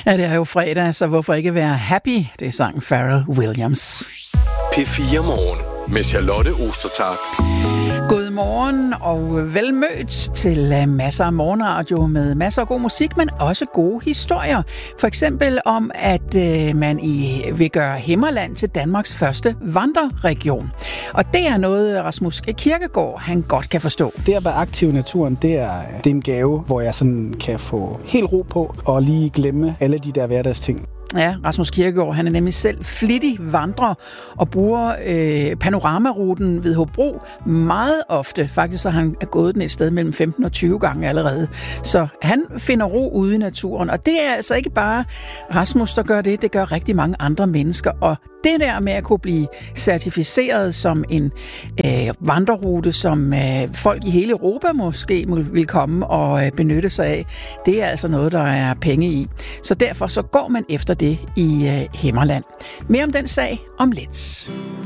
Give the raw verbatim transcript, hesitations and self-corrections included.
Ja, det er jo fredag, så hvorfor ikke være happy? Det er sangen Pharrell Williams. P fire Morgen med Charlotte Ostertag. Godmorgen og velmødt til masser af morgenradio med masser af god musik, men også gode historier. For eksempel om, at øh, man i, vil gøre Himmerland til Danmarks første vandreregion. Og det er noget, Rasmus Kirkegaard, han godt kan forstå. Det at være aktiv i naturen, det er, det er en gave, hvor jeg sådan kan få helt ro på og lige glemme alle de der hverdagsting. Ja, Rasmus Kirkegaard, han er nemlig selv flittig vandrer og bruger øh, panoramaruten ved Hobro meget ofte. Faktisk har han gået den et sted mellem femten og tyve gange allerede. Så han finder ro ude i naturen, og det er altså ikke bare Rasmus, der gør det. Det gør rigtig mange andre mennesker, og det der med at kunne blive certificeret som en øh, vandrerute, som øh, folk i hele Europa måske vil komme og øh, benytte sig af, det er altså noget, der er penge i. Så derfor så går man efter det i øh, Himmerland. Mere om den sag om lidt.